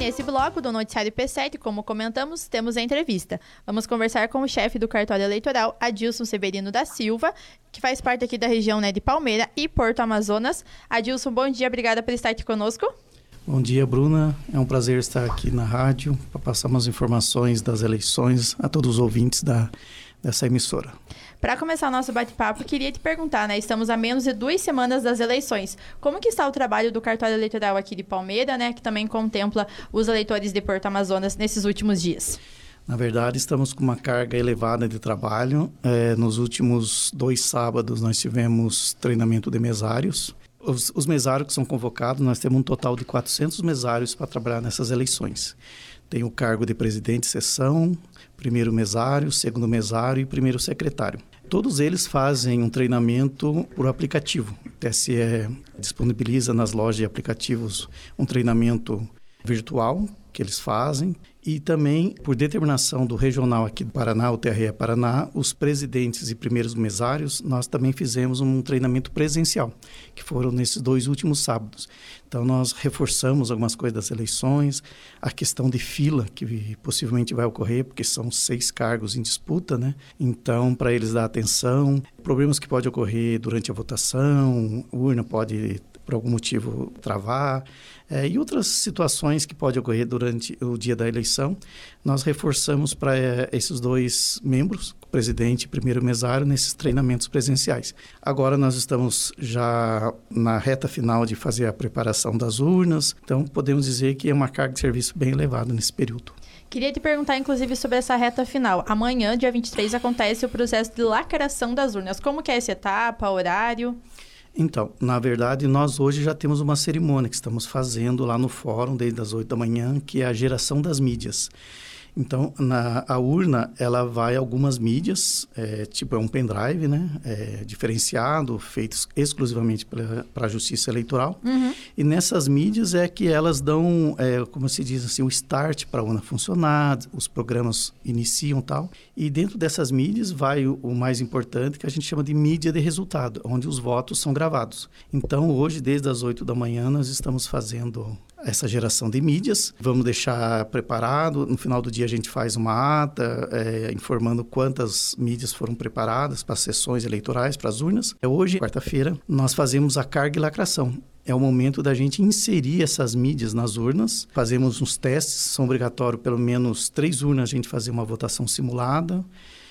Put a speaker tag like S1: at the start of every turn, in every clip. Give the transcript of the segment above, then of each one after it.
S1: nesse bloco do Noticiário P7, como comentamos, temos a entrevista. Vamos conversar com o chefe do cartório eleitoral, Adilson Severino da Silva, que faz parte aqui da região de Palmeira e Porto Amazonas. Adilson, bom dia, obrigada por estar aqui conosco.
S2: Bom dia, Bruna. É um prazer estar aqui na rádio para passar umas informações das eleições a todos os ouvintes dessa emissora.
S1: Para começar o nosso bate-papo, queria te perguntar, estamos a menos de 2 semanas das eleições. Como que está o trabalho do cartório eleitoral aqui de Palmeira, que também contempla os eleitores de Porto Amazonas nesses últimos dias?
S2: Na verdade, estamos com uma carga elevada de trabalho. Nos últimos 2 sábados, nós tivemos treinamento de mesários. Os mesários que são convocados, nós temos um total de 400 mesários para trabalhar nessas eleições. Tem o cargo de presidente de sessão, primeiro mesário, segundo mesário e primeiro secretário. Todos eles fazem um treinamento por aplicativo. O TSE disponibiliza nas lojas de aplicativos um treinamento virtual que eles fazem. E também, por determinação do regional aqui do Paraná, o TRE Paraná, os presidentes e primeiros mesários, nós também fizemos um treinamento presencial, que foram nesses 2 últimos sábados. Então, nós reforçamos algumas coisas das eleições, a questão de fila, que possivelmente vai ocorrer, porque são 6 cargos em disputa, Então, para eles dar atenção, problemas que podem ocorrer durante a votação, urna pode, por algum motivo, travar, e outras situações que podem ocorrer durante o dia da eleição, nós reforçamos para esses 2 membros, o presidente e primeiro mesário, nesses treinamentos presenciais. Agora nós estamos já na reta final de fazer a preparação das urnas, então podemos dizer que é uma carga de serviço bem elevada nesse período.
S1: Queria te perguntar, inclusive, sobre essa reta final. Amanhã, dia 23, acontece o processo de lacração das urnas. Como que é essa etapa, horário?
S2: Então, na verdade, nós hoje já temos uma cerimônia que estamos fazendo lá no fórum desde as 8 da manhã, que é a geração das mídias. Então, a urna, ela vai a algumas mídias, é um pendrive, diferenciado, feito exclusivamente para a Justiça Eleitoral. Uhum. E nessas mídias é que elas dão, como se diz assim, o start para a urna funcionar, os programas iniciam e tal. E dentro dessas mídias vai o mais importante, que a gente chama de mídia de resultado, onde os votos são gravados. Então, hoje, desde as 8 da manhã, nós estamos fazendo essa geração de mídias. Vamos deixar preparado. No final do dia a gente faz uma ata informando quantas mídias foram preparadas para as sessões eleitorais, para as urnas. Hoje, quarta-feira, nós fazemos a carga e lacração. É o momento da gente inserir essas mídias nas urnas. Fazemos uns testes, são obrigatórios pelo menos 3 urnas a gente fazer uma votação simulada.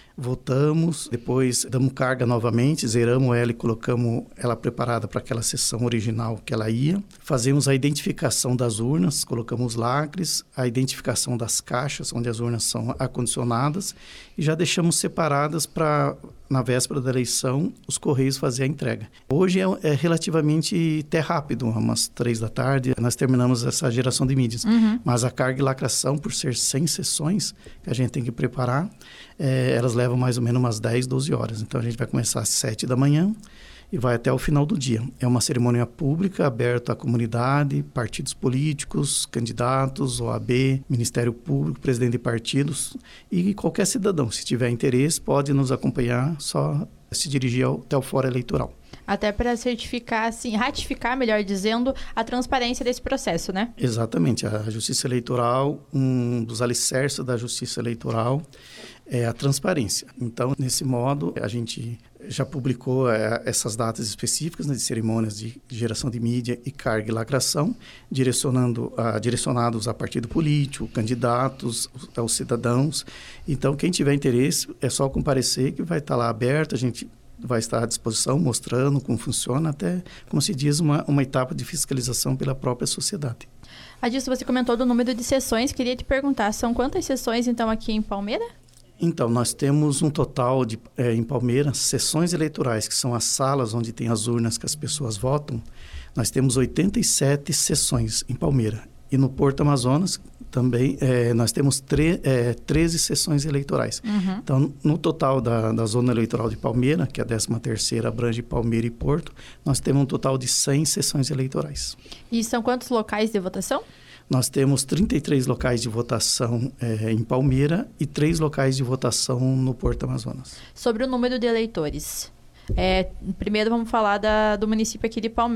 S2: Votamos, depois damos carga novamente, zeramos ela e colocamos ela preparada para aquela sessão original que ela ia. Fazemos a identificação das urnas, colocamos lacres, a identificação das caixas onde as urnas são acondicionadas e já deixamos separadas para, na véspera da eleição, os Correios fazer a entrega. Hoje é relativamente até rápido, umas 3 da tarde, nós terminamos essa geração de mídias. Uhum. Mas a carga e lacração, por ser 100 sessões que a gente tem que preparar, elas levam mais ou menos umas 10, 12 horas. Então, a gente vai começar às 7 da manhã e vai até o final do dia. É uma cerimônia pública, aberta à comunidade, partidos políticos, candidatos, OAB, Ministério Público, presidente de partidos e qualquer cidadão, se tiver interesse, pode nos acompanhar, só se dirigir até o fórum eleitoral.
S1: Até para certificar, assim, ratificar, melhor dizendo, a transparência desse processo,
S2: Exatamente. A Justiça Eleitoral, um dos alicerces da Justiça Eleitoral é a transparência. Então, nesse modo, a gente já publicou essas datas específicas de cerimônias de geração de mídia e carga e lacração, direcionados a partido político, candidatos, aos cidadãos. Então, quem tiver interesse, é só comparecer que vai estar lá aberto, a gente vai estar à disposição, mostrando como funciona, até, como se diz, uma etapa de fiscalização pela própria sociedade.
S1: Adilson, você comentou do número de sessões, queria te perguntar, são quantas sessões, então, aqui em Palmeira?
S2: Então, nós temos um total em Palmeira, sessões eleitorais, que são as salas onde tem as urnas que as pessoas votam, nós temos 87 sessões em Palmeira. E no Porto Amazonas, também, nós temos 13 sessões eleitorais. Uhum. Então, no total da zona eleitoral de Palmeira, que é a 13ª, abrange Palmeira e Porto, nós temos um total de 100 sessões eleitorais.
S1: E são quantos locais de votação?
S2: Nós temos 33 locais de votação em Palmeira e 3 locais de votação no Porto Amazonas.
S1: Sobre o número de eleitores, primeiro vamos falar do município aqui de Palmeira.